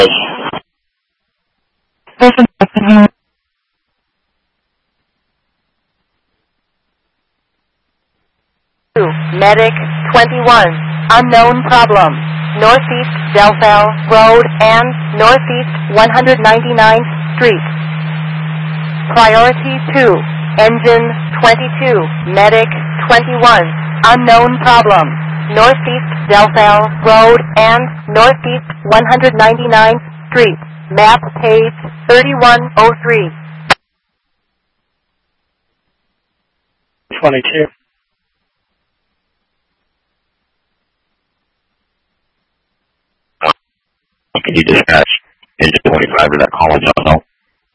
Medic 21, unknown problem. Northeast Delphel Road and Northeast 199th Street. Priority 2, Engine 22, Medic 21, unknown problem. Northeast Delphel Road and Northeast 199th Street. Map page 3103. 22. Can you dispatch engine 25 to that call and let us know?